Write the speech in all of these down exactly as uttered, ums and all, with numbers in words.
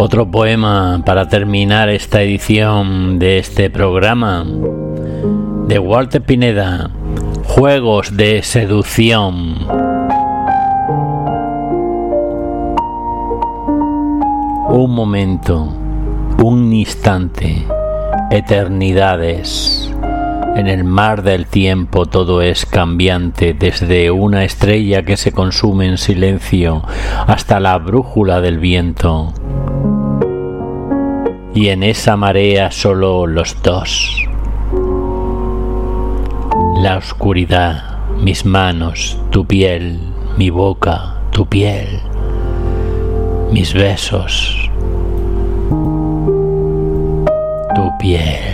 Otro poema para terminar esta edición de este programa, de Walter Pineda, Juegos de seducción. Un momento, un instante, eternidades. En el mar del tiempo todo es cambiante, desde una estrella que se consume en silencio hasta la brújula del viento. Y en esa marea solo los dos. La oscuridad, mis manos, tu piel, mi boca, tu piel, mis besos, tu piel.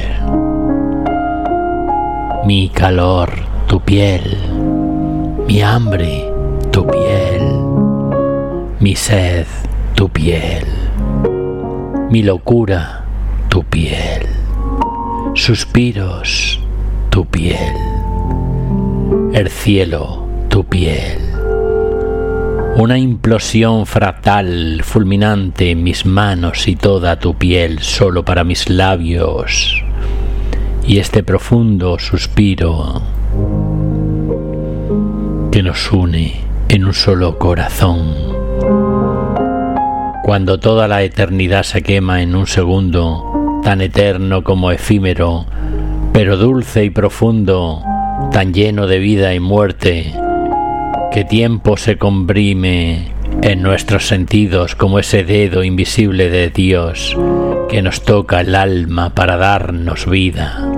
Mi calor, tu piel, mi hambre, tu piel, mi sed, tu piel, mi locura, tu piel, suspiros, tu piel, el cielo, tu piel, una implosión fractal, fulminante, mis manos y toda tu piel, solo para mis labios. Y este profundo suspiro que nos une en un solo corazón. Cuando toda la eternidad se quema en un segundo, tan eterno como efímero, pero dulce y profundo, tan lleno de vida y muerte, que tiempo se comprime en nuestros sentidos como ese dedo invisible de Dios que nos toca el alma para darnos vida.